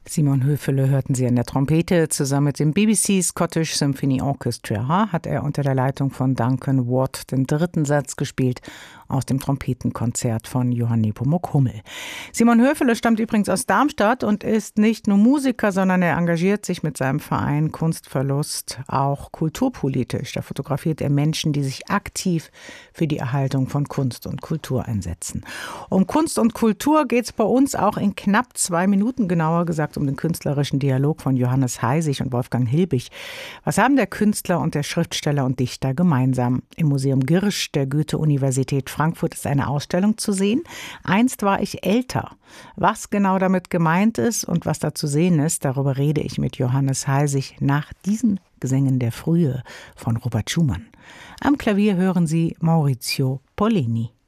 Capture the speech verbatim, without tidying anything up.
Simon Höfele hörten Sie an der Trompete. Zusammen mit dem B B C Scottish Symphony Orchestra hat er unter der Leitung von Duncan Watt den dritten Satz gespielt aus dem Trompetenkonzert von Johann Nepomuk Hummel. Simon Höfele stammt übrigens aus Darmstadt und ist nicht nur Musiker, sondern er engagiert sich mit seinem Verein Kunstverlust auch kulturpolitisch. Da fotografiert er Menschen, die sich aktiv für die Erhaltung von Kunst und Kultur einsetzen. Um Kunst und Kultur geht es bei uns auch in knapp zwei Minuten, genauer gesagt um den künstlerischen Dialog von Johannes Heisig und Wolfgang Hilbig. Was haben der Künstler und der Schriftsteller und Dichter gemeinsam? Im Museum Girsch der Goethe-Universität Frankfurt ist eine Ausstellung zu sehen. Einst war ich älter. Was genau damit gemeint ist und was da zu sehen ist, darüber rede ich mit Johannes Heisig nach diesen Gesängen der Frühe von Robert Schumann. Am Klavier hören Sie Maurizio Pollini.